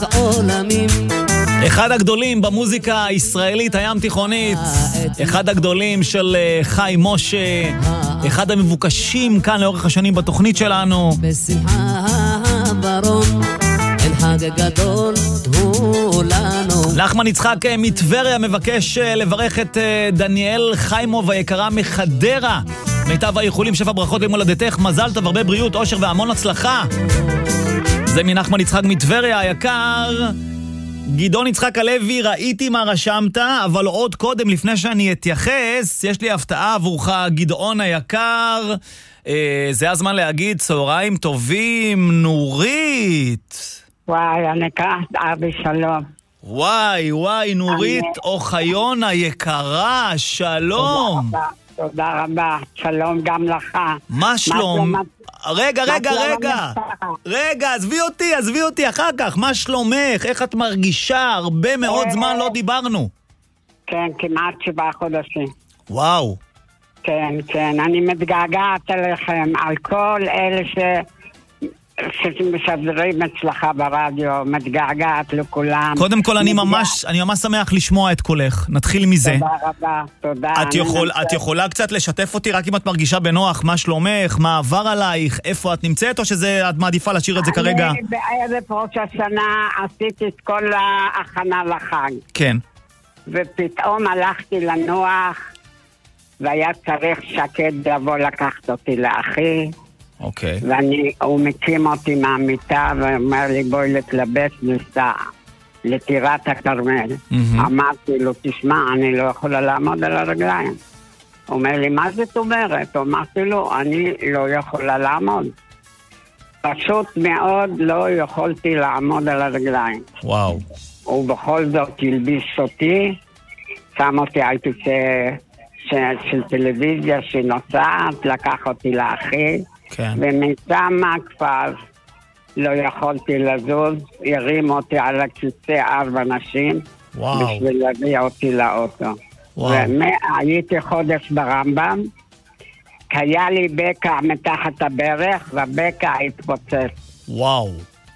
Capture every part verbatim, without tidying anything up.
עולמים. אחד הגדולים במוזיקה הישראלית הים תיכונית, אחד הגדולים של חי משה, אחד המבוקשים כאן לאורך השנים בתוכנית שלנו. בשמחה ברון, אין חג גדול הוא לנו. נחמן יצחק מטבריה מבקש לברך את דניאל חיימוב היקרה מחדרה. מיטב האיחולים, שפע ברכות למולדתך, מזל טוב, הרבה בריאות, אושר והמון הצלחה. זה מנחמן יצחק מטבריה היקר. גדעון יצחק הלוי, ראיתי מה רשמת, אבל עוד קודם, לפני שאני אתייחס, יש לי הפתעה עבורך, גדעון היקר. אה, זה הזמן להגיד צהריים טובים, נורית. וואי, אני כאן, אבי שלום. וואי, וואי, נורית אני... אוחיון היקרה, שלום. תודה רבה, תודה רבה, שלום גם לך. מה שלום? רגע, רגע, רגע. רגע, עזבי אותי, עזבי אותי אחר כך. מה שלומך? איך את מרגישה? הרבה מאוד זמן לא דיברנו. כן, כמעט שבעה חודשים. וואו. כן, כן, אני מתגעגעת אליכם, על כל אלה ש... שמשדרים אצלך ברדיו, מתגעגעת לכולם. קודם כל, אני ממש, אני ממש שמח לשמוע את קולך. נתחיל מזה. תודה רבה, תודה. את, יכול, את יכולה קצת לשתף אותי, רק אם את מרגישה בנוח, מה שלומך, מה עבר עלייך, איפה את נמצאת, או שזה, את מעדיפה להשאיר את זה כרגע? אני בערב ראש השנה עשיתי את כל ההכנה לחג. כן. ופתאום הלכתי לנוח, והיה צריך שקד לבוא לקחת אותי לאחי. אוקיי. ואני, הוא מקים אותי מהמיטה ואומר לי בואי להתלבש נסע לטירת הכרמל. אמרתי לו תשמע, אני לא יכולה לעמוד על הרגליים. הוא אומר לי מה זאת אומרת? אמרתי לו אני לא יכולה לעמוד. פשוט מאוד לא יכולתי לעמוד על הרגליים. וואו. ובכל זאת הלביש אותי, שם אותי על כיסא של טלוויזיה שנוצעת, לקח אותי לאחי. כן. ומשם הכפר לא יכולתי לזוז, הרים אותי על הכיסא ארבע נשים. וואו. בשביל להביא אותי לאוטו. והייתי חודש ברמב"ם, היה לי בקע מתחת הברך והבקע התפוצץ. וואו.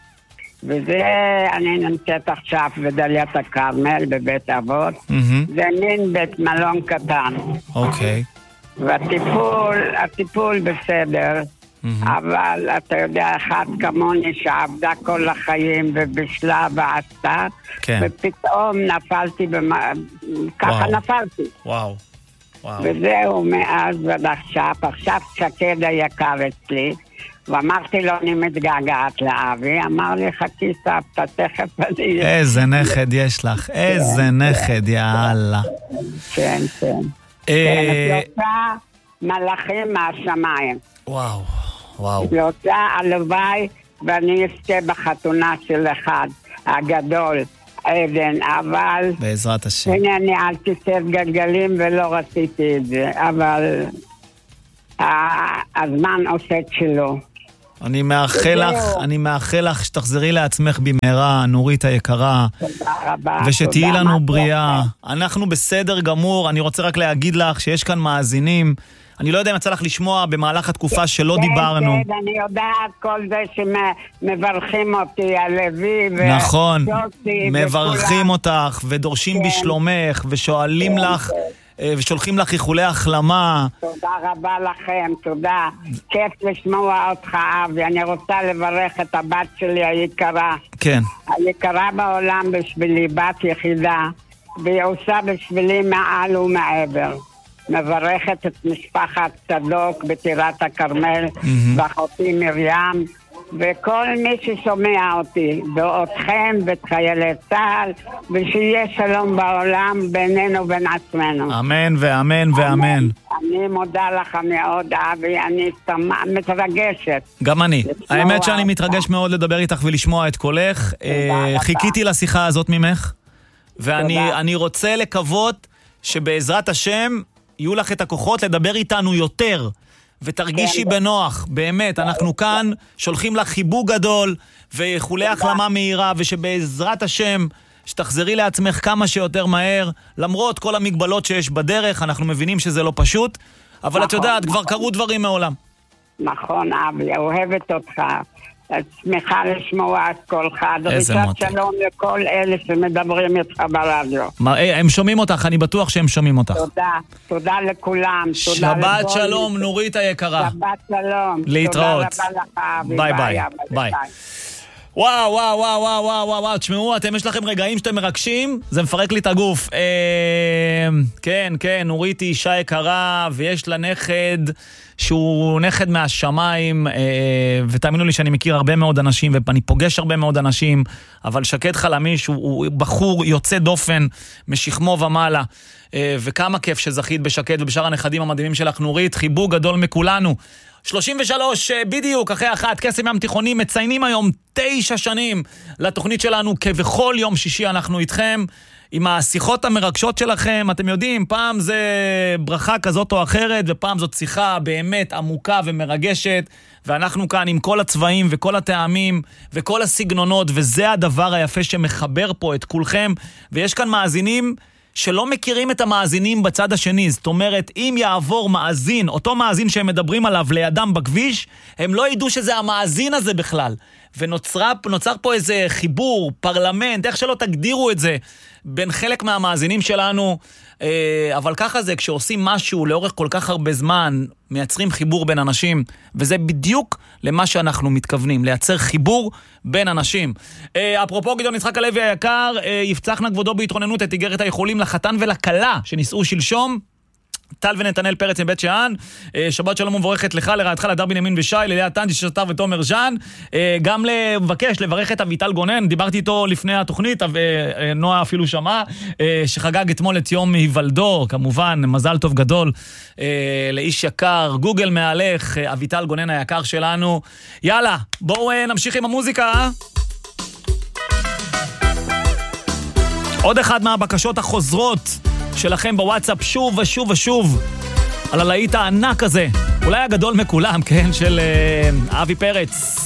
וזה אני נמצאת עכשיו בדליית הכרמל בבית אבות. Mm-hmm. זה מין בית מלון קטן. אוקיי. Okay. והטיפול, הטיפול בסדר. Mm-hmm. אבל אתה יודע, אחד כמוני שעבדה כל החיים ובשלה ועשתה, כן. ופתאום נפלתי, במה... ככה נפלתי. וואו. וואו. וזהו, מאז ועד עכשיו, עכשיו שקד היקר אצלי, ואמרתי לו, אני מתגעגעת לאבי, אמר לי, חכי סבתא, תכף אני... איזה נכד יש לך, איזה נכד, יאללה. כן, כן. כן, את יוצא מלאכים מהשמיים. וואו. וואו. יוצא הלוואי ואני אזכה בחתונה של אחד הגדול, עדן, אבל בעזרת השם. הנה אני על כיסא גלגלים ולא רציתי את זה, אבל הזמן עושה את שלו. אני מאחל לך, אני מאחל לך שתחזרי לעצמך במהרה, נורית היקרה. תודה רבה. ושתהי לנו בריאה. אנחנו בסדר גמור, אני רוצה רק להגיד לך שיש כאן מאזינים, אני לא יודע אם יצא לך לשמוע במהלך התקופה שלא דיברנו. כן, אני יודעת כל זה שמברכים אותי, הלוי ו... נכון, מברכים אותך ודורשים בשלומך ושואלים לך ושולחים לך איחולי החלמה. תודה רבה לכם, תודה. כיף לשמוע אותך, אבי. אני רוצה לברך את הבת שלי היקרה. כן. היקרה בעולם בשבילי, בת יחידה, והיא עושה בשבילי מעל ומעבר. מברכת את משפחת צדוק בטירת הכרמל, ואחותי מרים, וכל מי ששומע אותי, ואותכם ואת חיילי צה"ל, ושיהיה שלום בעולם בינינו ובין עצמנו. אמן ואמן ואמן. אני מודה לך מאוד, אבי, אני מתרגשת. גם אני. האמת שאני מתרגש מאוד לדבר איתך ולשמוע את קולך. חיכיתי לשיחה הזאת ממך, ואני רוצה לקוות שבעזרת השם יהיו לך את הכוחות לדבר איתנו יותר, ותרגישי בנוח, באמת, אנחנו כאן שולחים לך חיבוק גדול, ואיחולי החלמה מהירה, ושבעזרת השם, שתחזרי לעצמך כמה שיותר מהר, למרות כל המגבלות שיש בדרך, אנחנו מבינים שזה לא פשוט, אבל את יודעת, כבר קרו דברים מעולם. נכון, אבי, אוהבת אותך, שמחה לשמוע את קולך. איזה מותק. דרישת שלום לכל אלה שמדברים איתך ברדיו. הם שומעים אותך, אני בטוח שהם שומעים אותך. תודה, תודה לכולם. שבת שלום, נורית היקרה. שבת שלום. להתראות. תודה רבה לך. ביי ביי. ביי. וואו, וואו, וואו, וואו, וואו, וואו, וואו, תשמעו, אתם יש לכם רגעים שאתם מרגשים, זה מפרק לי את הגוף. אה, כן, כן, נורית היא אישה יקרה, ויש לה נכד שהוא נכד מהשמיים, אה, ותאמינו לי שאני מכיר הרבה מאוד אנשים, ואני פוגש הרבה מאוד אנשים, אבל שקד חלמיש הוא, הוא בחור יוצא דופן, משכמו ומעלה, אה, וכמה כיף שזכית בשקד ובשאר הנכדים המדהימים שלך, נורית, חיבוק גדול מכולנו. שלושים ושלוש בדיוק אחרי אחת, קסם ים תיכוני, מציינים היום תשע שנים לתוכנית שלנו, כבכל יום שישי אנחנו איתכם, עם השיחות המרגשות שלכם, אתם יודעים, פעם זה ברכה כזאת או אחרת, ופעם זאת שיחה באמת עמוקה ומרגשת, ואנחנו כאן עם כל הצבעים וכל הטעמים וכל הסגנונות, וזה הדבר היפה שמחבר פה את כולכם, ויש כאן מאזינים שלא מכירים את המאזינים בצד השני. זאת אומרת, אם יעבור מאזין, אותו מאזין שהם מדברים עליו לידם בכביש, הם לא ידעו שזה המאזין הזה בכלל. ונוצר נוצר פה איזה חיבור, פרלמנט, איך שלא תגדירו את זה, בין חלק מהמאזינים שלנו, אבל ככה זה, כשעושים משהו לאורך כל כך הרבה זמן, מייצרים חיבור בין אנשים, וזה בדיוק למה שאנחנו מתכוונים, לייצר חיבור בין אנשים. אפרופו גדעון יצחק הלוי היקר, יפצחנה כבודו בהתרוננות את איגרת היכולים לחתן ולכלה שנישאו שלשום, טל ונתנאל פרץ מבית שאן, שבת שלום ומבורכת לך, לרעתך, לדר בנימין ושי, ללאה טנג'י שטר ותומר ז'אן, גם לבקש, לברך את אביטל גונן, דיברתי איתו לפני התוכנית, נועה אפילו שמע, שחגג אתמול את יום היוולדו, כמובן, מזל טוב גדול, לאיש יקר, גוגל מעלך, אביטל גונן היקר שלנו. יאללה, בואו נמשיך עם המוזיקה. עוד אחד מהבקשות החוזרות שלכם בוואטסאפ שוב ושוב ושוב על הלהיט הענק הזה, אולי הגדול מכולם, כן, של uh, אבי פרץ.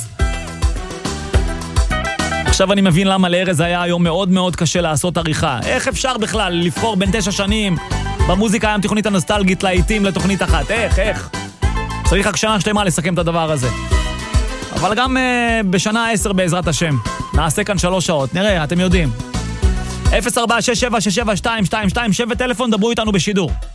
עכשיו אני מבין למה לארז היה היום מאוד מאוד קשה לעשות עריכה. איך אפשר בכלל לבחור בין תשע שנים במוזיקה הים תיכונית הנוסטלגית להיטים לתוכנית אחת? איך, איך? צריך רק שנה שלמה לסכם את הדבר הזה. אבל גם uh, בשנה עשר בעזרת השם נעשה כאן שלוש שעות, נראה, אתם יודעים. אפס ארבע שש שבע שש שבע שתיים שתיים שתיים, שבע טלפון, דברו איתנו בשידור.